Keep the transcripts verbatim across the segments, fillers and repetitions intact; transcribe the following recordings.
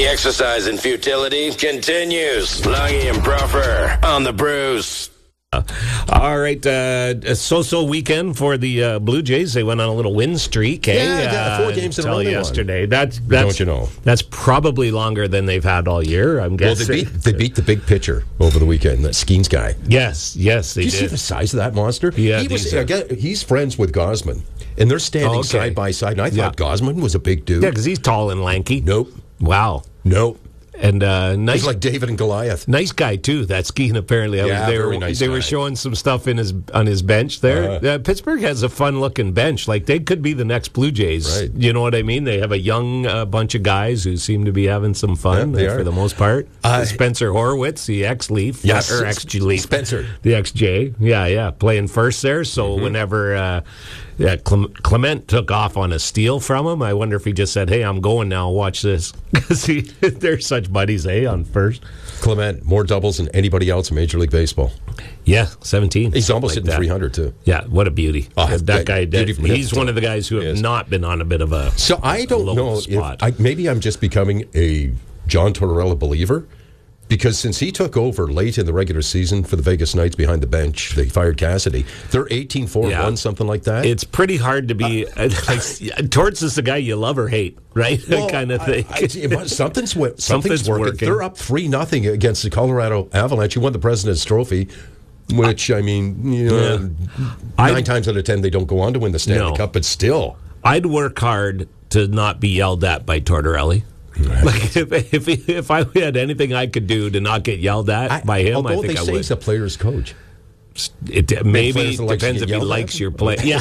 The exercise in futility continues. Lungy and Proffer on the Bruce. Uh, all right, uh, a so-so weekend for the uh, Blue Jays. They went on a little win streak. Eh? Yeah, yeah, four uh, games in a until row they yesterday. won. That's, that's Don't you know? That's probably longer than they've had all year. I'm Well, guessing. they beat, they beat the big pitcher over the weekend, that Skeens guy. Yes, yes, they Did did. you see the size of that monster? Yeah, he was. these are- I guess, he's friends with Gosman, and they're standing Oh, okay. side by side. And I thought Yeah. Gosman was a big dude. Yeah, because he's tall and lanky. Nope. Wow. Nope. And uh, nice, He's like David and Goliath. nice guy too. That Skeen apparently. I Yeah, was, they very were nice they guy. were showing some stuff in his on his bench there. Uh-huh. Uh, Pittsburgh has a fun looking bench. Like they could be the next Blue Jays. Right. You know what I mean? They have a young uh, bunch of guys who seem to be having some fun Yeah, they uh, for are. the most part. Uh, Spencer Horwitz, the ex Leaf, Yes, or ex Leaf, Spencer. the ex J. Yeah, yeah, playing first there. So Mm-hmm. whenever. Uh, Yeah, Clem- Clement took off on a steal from him. I wonder if he just said, "Hey, I'm going now. Watch this," because they're such buddies. Eh, on first. Clement, more doubles than anybody else in Major League Baseball. Yeah, seventeen. He's almost Like hitting that. three hundred, too. Yeah, what a beauty. Oh, that, that- guy, beauty that, from hip he's to one toe. of the guys who have Yes. not been on a bit of a. So I don't low know if spot. I, maybe I'm just becoming a John Tortorella believer, because since he took over late in the regular season for the Vegas Knights behind the bench, they fired Cassidy. They're eighteen four Yeah. one, something like that. It's pretty hard to be. Uh, like, Torts is the guy you love or hate, right? Well, kind of thing. I, I, it must- something's wi- something's, Something's working. working. They're up three nothing against the Colorado Avalanche. Who won the President's Trophy, which I mean, you know, Yeah. nine I- times out of ten they don't go on to win the Stanley No. Cup, but still. I'd work hard to not be yelled at by Tortorelli. Like if if, if I had anything I could do to not get yelled at I, by him, although I think they I say would. he's a player's coach. It maybe players that likes to depends get if he yelled at? likes your play. Yeah,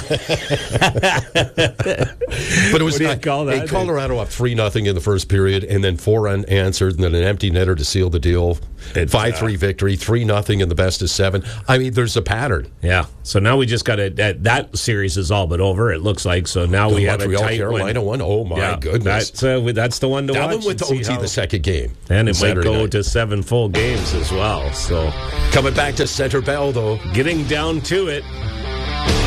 But it was What do you not, call that? hey, Colorado up three nothing in the first period, and then four unanswered, and then an empty netter to seal the deal. Five three victory, three nothing in the best of seven. I mean, there's a pattern. yeah. So now we just got to that, that series is all but over. It looks like so now The we have a Montreal tight Carolina one. one. Oh my Yeah, goodness! That's uh, that's the one to That watch. one went to and O see T how- the second game, and it Saturday might go night. to seven full games as well. So Coming back to Center Bell though. getting down to it.